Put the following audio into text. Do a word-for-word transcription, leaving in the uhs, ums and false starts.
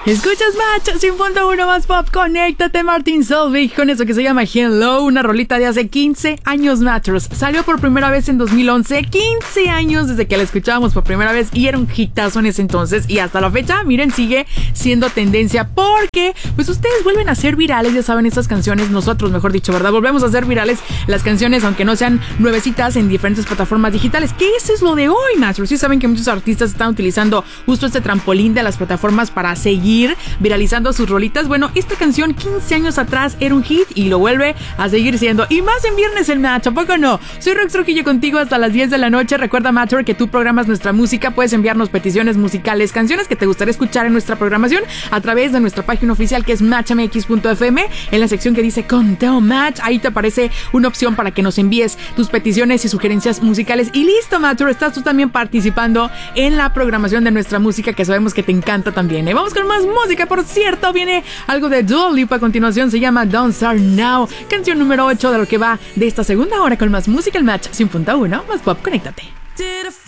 Escuchas Match cien punto uno más pop, conéctate. Martin Solveig con eso que se llama Hello, una rolita de hace quince años. Mattress salió por primera vez en dos mil once, quince años desde que la escuchábamos por primera vez y era un hitazo en ese entonces y hasta la fecha, miren, sigue siendo tendencia porque pues ustedes vuelven a ser virales, ya saben, estas canciones, nosotros mejor dicho, ¿verdad? Volvemos a ser virales las canciones aunque no sean nuevecitas en diferentes plataformas digitales, que eso es lo de hoy, Mattress. Sí saben que muchos artistas están utilizando justo este trampolín de las plataformas para seguir viralizando sus rolitas. Bueno, esta canción quince años atrás era un hit y lo vuelve a seguir siendo. Y más en viernes en Match, ¿a poco no? Soy Rox Trujillo contigo hasta las diez de la noche. Recuerda, Matcher, que tú programas nuestra música. Puedes enviarnos peticiones musicales, canciones que te gustaría escuchar en nuestra programación a través de nuestra página oficial que es match m x punto f m. En la sección que dice Conteo Match, ahí te aparece una opción para que nos envíes tus peticiones y sugerencias musicales. Y listo, Matcher, estás tú también participando en la programación de nuestra música que sabemos que te encanta también, ¿eh? Vamos con más música, por cierto, viene algo de Dua Lipa a continuación, se llama Don't Start Now, canción número ocho de lo que va de esta segunda hora con más música, el Match cien punto uno, más pop, conéctate.